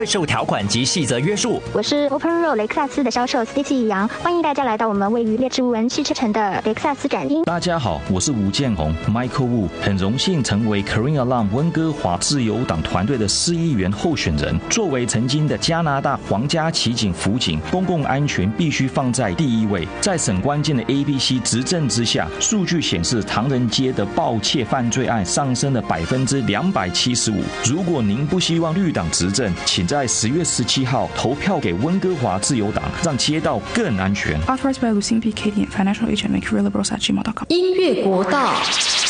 受条款及细则约束。 我是 Open Road 雷克萨斯的销售 Stacy 杨，欢迎大家来到我们位于列治文汽车城的雷克萨斯展厅。 大家好，我是吴建宏 Michael Wu， 很荣幸成为 Korean Alarm 温哥华自由党团队的市议员候选人。作为曾经的加拿大皇家骑警辅警，公共安全必须放在第一位。在省关键的 ABC 执政之下，数据显示唐人街的盗窃犯罪案上升了275%。如果您不希望绿党执政，请在10月17号投票给温哥华自由党，让街道更安全。 Authorized by Lucien B. Cadian, Financial Agent, McRealLiberals@gmail.com。 音乐国道。